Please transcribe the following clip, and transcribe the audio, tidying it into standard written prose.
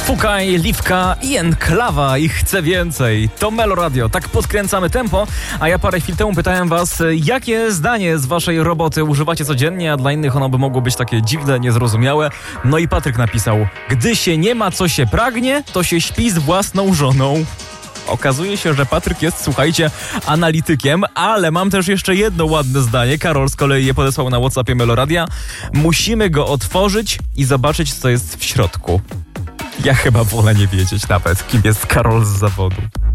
Fukaj, Liwka i Enklawa i chcę więcej. To Melo Radio, tak podkręcamy tempo, a ja parę chwil temu pytałem was, jakie zdanie z waszej roboty używacie codziennie, a dla innych ono by mogło być takie dziwne, niezrozumiałe. No i Patryk napisał: gdy się nie ma co się pragnie, to się śpi z własną żoną. Okazuje się, że Patryk jest, słuchajcie, analitykiem, ale mam też jeszcze jedno ładne zdanie. Karol z kolei je podesłał na WhatsAppie Meloradia. Musimy go otworzyć i zobaczyć, co jest w środku. Ja chyba wolę nie wiedzieć nawet, kim jest Karol z zawodu.